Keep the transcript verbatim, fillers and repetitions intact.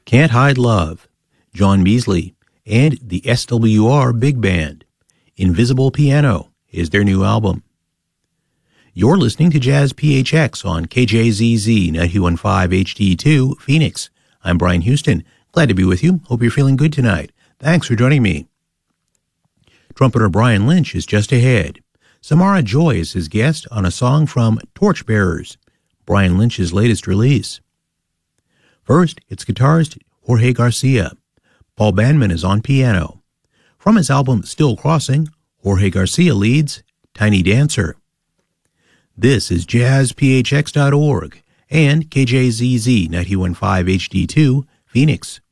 Can't Hide Love, John Beasley, and the S W R Big Band. Invisible Piano is their new album. You're listening to Jazz P H X on K J Z Z ninety-one point five H D two, Phoenix. I'm Brian Houston. Glad to be with you. Hope you're feeling good tonight. Thanks for joining me. Trumpeter Brian Lynch is just ahead. Samara Joy is his guest on a song from Torchbearers, Brian Lynch's latest release. First, it's guitarist Jorge Garcia. Paul Bandman is on piano. From his album Still Crossing, Jorge Garcia leads Tiny Dancer. This is jazz p h x dot org and K J Z Z ninety-one point five H D two, Phoenix.